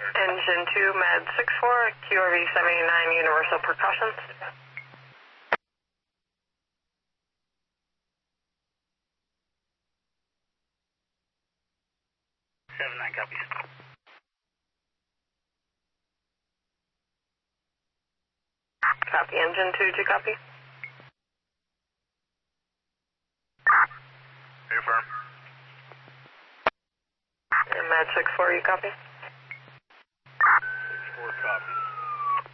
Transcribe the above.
Engine 2, Med 64, QRV 79, Universal Precautions. 79 copies. Copy. Engine 2, do you copy? Affirm. And Med 64, you copy?